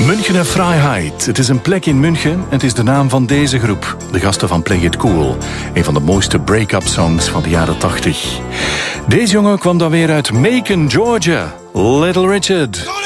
Münchener Freiheit. Het is een plek in München en het is de naam van deze groep. De gasten van Play It Cool. Een van de mooiste break-up songs van de jaren 80. Deze jongen kwam dan weer uit Macon, Georgia. Little Richard.